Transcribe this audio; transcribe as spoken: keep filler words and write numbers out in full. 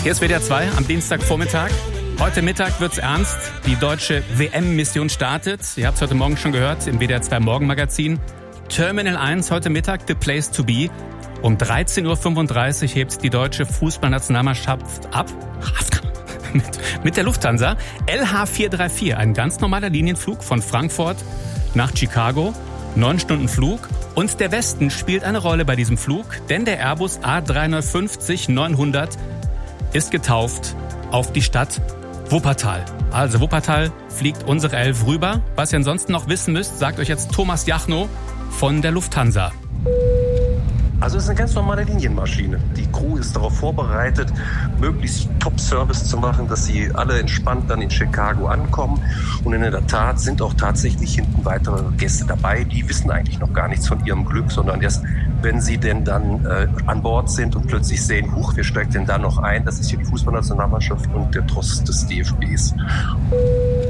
Hier ist W D R zwei am Dienstagvormittag. Heute Mittag wird's ernst. Die deutsche W M-Mission startet. Ihr habt es heute Morgen schon gehört im W D R zwei Morgenmagazin. Terminal eins heute Mittag, the place to be. Um dreizehn Uhr fünfunddreißig hebt die deutsche Fußballnationalmannschaft ab. mit, mit der Lufthansa. L H vier drei vier, ein ganz normaler Linienflug von Frankfurt nach Chicago. Neun Stunden Flug. Und der Westen spielt eine Rolle bei diesem Flug, denn der Airbus A drei fünf null neunhundert ist getauft auf die Stadt Wuppertal. Also Wuppertal fliegt unsere Elf rüber. Was ihr ansonsten noch wissen müsst, sagt euch jetzt Thomas Jachnow von der Lufthansa. Also es ist eine ganz normale Linienmaschine. Die Crew ist darauf vorbereitet, möglichst Top-Service zu machen, dass sie alle entspannt dann in Chicago ankommen. Und in der Tat sind auch tatsächlich hinten weitere Gäste dabei. Die wissen eigentlich noch gar nichts von ihrem Glück, sondern erst, wenn sie denn dann äh, an Bord sind und plötzlich sehen, huch, wer steigt denn da noch ein? Das ist hier die Fußballnationalmannschaft und der Tross des D F Bs.